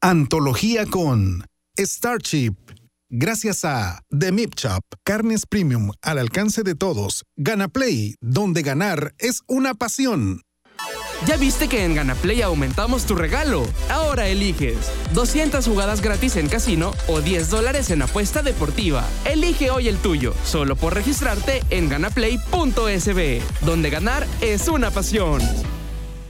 Antología con Starship. Gracias a The Meat Shop, carnes premium al alcance de todos. Gana Play, donde ganar es una pasión. ¿Ya viste que en GanaPlay aumentamos tu regalo? Ahora eliges 200 jugadas gratis en casino o $10 en apuesta deportiva. Elige hoy el tuyo, solo por registrarte en ganaplay.sb, donde ganar es una pasión.